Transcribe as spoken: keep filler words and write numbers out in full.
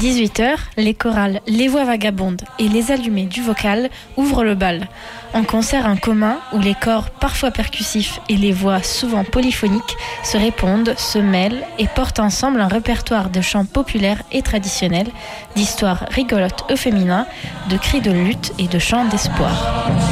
dix-huit heures, les chorales Les Voix Vagabondes et Les Allumés du Vocal ouvrent le bal. Un concert en commun où les corps parfois percussifs et les voix souvent polyphoniques se répondent, se mêlent et portent ensemble un répertoire de chants populaires et traditionnels, d'histoires rigolotes au féminin, de cris de lutte et de chants d'espoir.